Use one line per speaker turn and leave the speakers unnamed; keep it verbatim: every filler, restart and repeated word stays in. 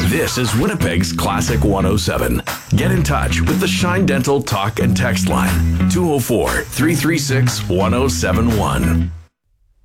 This is Winnipeg's Classic one oh seven. Get in touch with the Shine Dental talk and text line two oh four, three three six, one oh seven one.